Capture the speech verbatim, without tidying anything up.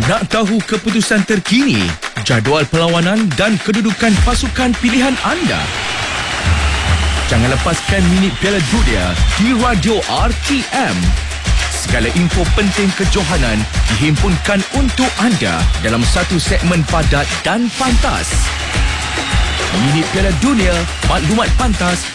Nak tahu keputusan terkini, jadual perlawanan dan kedudukan pasukan pilihan anda? Jangan lepaskan minit Piala Dunia di Radio R T M. Segala info penting kejohanan dihimpunkan untuk anda dalam satu segmen padat dan pantas. Minit Piala Dunia, maklumat pantas